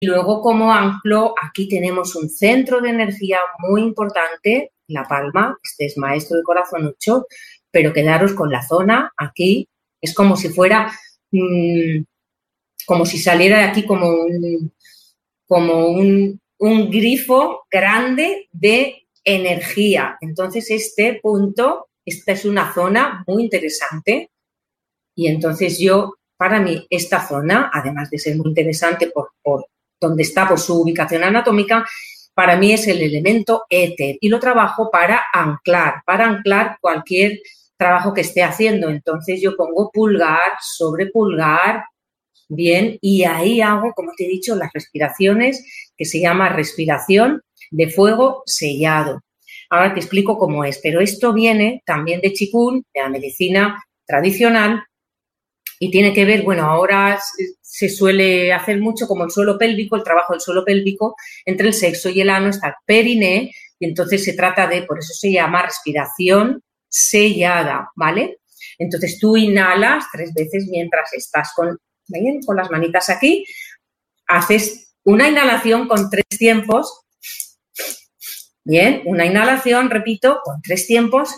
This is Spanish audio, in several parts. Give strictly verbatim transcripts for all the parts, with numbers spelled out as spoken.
luego como anclo, aquí tenemos un centro de energía muy importante, la palma, este es maestro de corazón ocho, pero quedaros con la zona aquí, es como si fuera, mmm, como si saliera de aquí como un, como un, un grifo grande de energía. Entonces, este punto, esta es una zona muy interesante y entonces yo, para mí, esta zona, además de ser muy interesante por, por donde está, por su ubicación anatómica, para mí es el elemento éter y lo trabajo para anclar, para anclar cualquier trabajo que esté haciendo. Entonces yo pongo pulgar sobre pulgar, bien, y ahí hago, como te he dicho, las respiraciones, que se llama respiración de fuego sellado. Ahora te explico cómo es, pero esto viene también de Qigong, de la medicina tradicional, y tiene que ver, bueno, ahora se suele hacer mucho como el suelo pélvico, el trabajo del suelo pélvico, entre el sexo y el ano está el periné, y entonces se trata de, por eso se llama respiración sellada, ¿vale? Entonces tú inhalas tres veces mientras estás con, ¿bien? Con las manitas aquí, haces una inhalación con tres tiempos, bien, una inhalación, repito, con tres tiempos,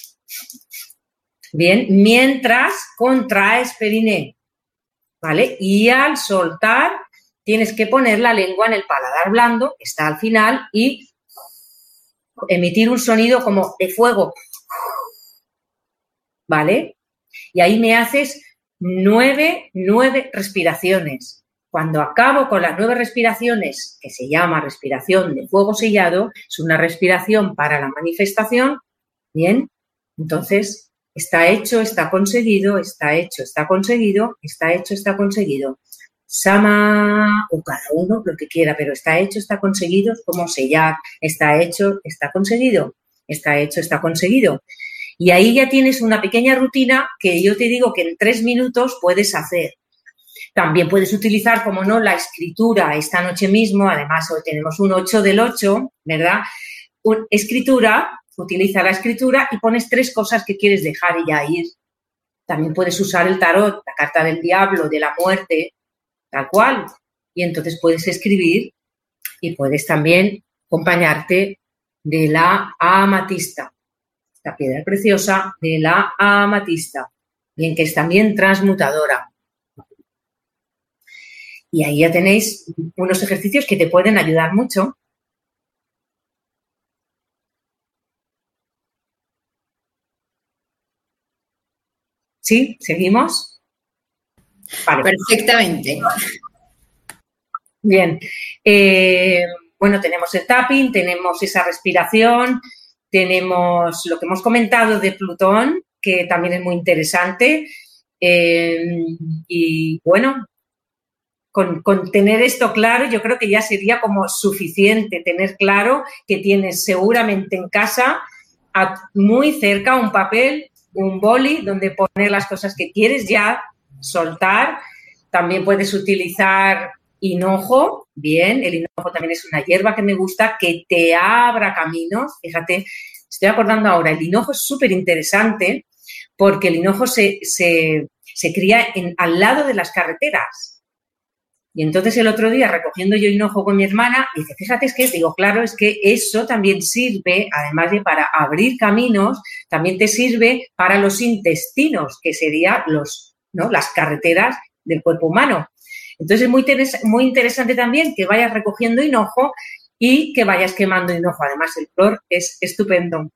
bien, mientras contraes periné, ¿vale? Y al soltar tienes que poner la lengua en el paladar blando, que está al final, y emitir un sonido como de fuego, ¿vale? Y ahí me haces nueve, nueve respiraciones. Cuando acabo con las nueve respiraciones, que se llama respiración de fuego sellado, es una respiración para la manifestación, ¿bien? Entonces, está hecho, está conseguido, está hecho, está conseguido, está hecho, está conseguido. Sama, o cada uno lo que quiera, pero está hecho, está conseguido, es como sellar, está hecho, está conseguido, está hecho, está conseguido. Y ahí ya tienes una pequeña rutina que yo te digo que en tres minutos puedes hacer. También puedes utilizar, como no, la escritura esta noche mismo, además hoy tenemos un ocho del ocho, ¿verdad? Un, escritura, utiliza la escritura y pones tres cosas que quieres dejar y ya ir. También puedes usar el tarot, la carta del diablo, de la muerte, tal cual. Y entonces puedes escribir y puedes también acompañarte de la amatista, la piedra preciosa de la amatista, bien que es también transmutadora. Y ahí ya tenéis unos ejercicios que te pueden ayudar mucho. ¿Sí? ¿Seguimos? Vale. Perfectamente. Bien. Eh, bueno, tenemos el tapping, tenemos esa respiración, tenemos lo que hemos comentado de Plutón, que también es muy interesante. Eh, y bueno, con, con tener esto claro, yo creo que ya sería como suficiente tener claro que tienes seguramente en casa, a, muy cerca, un papel, un boli, donde poner las cosas que quieres ya soltar. También puedes utilizar hinojo, bien, el hinojo también es una hierba que me gusta, que te abra caminos. Fíjate, estoy acordando ahora, el hinojo es súper interesante porque el hinojo se, se, se cría en, al lado de las carreteras. Y entonces el otro día, recogiendo yo hinojo con mi hermana, dice, fíjate, es que, digo, claro, es que eso también sirve, además de para abrir caminos, también te sirve para los intestinos, que serían los, ¿no? las carreteras del cuerpo humano. Entonces es muy, interes- muy interesante también que vayas recogiendo hinojo y que vayas quemando hinojo. Además, el olor es estupendo.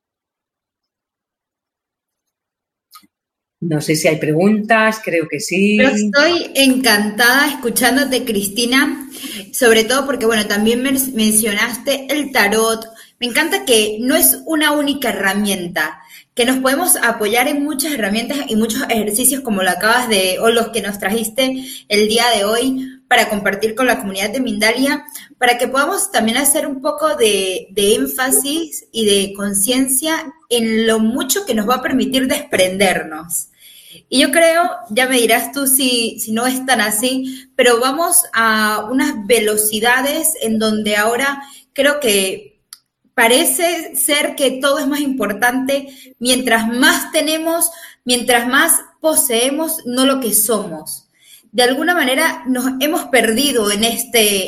No sé si hay preguntas, creo que sí. Yo estoy encantada escuchándote, Cristina, sobre todo porque, bueno, también men- mencionaste el tarot. Me encanta que no es una única herramienta, que nos podemos apoyar en muchas herramientas y muchos ejercicios como lo acabas de, o los que nos trajiste el día de hoy para compartir con la comunidad de Mindalia, para que podamos también hacer un poco de, de énfasis y de conciencia en lo mucho que nos va a permitir desprendernos. Y yo creo, ya me dirás tú si, si no es tan así, pero vamos a unas velocidades en donde ahora creo que parece ser que todo es más importante mientras más tenemos, mientras más poseemos, no lo que somos. de alguna manera nos hemos perdido en este,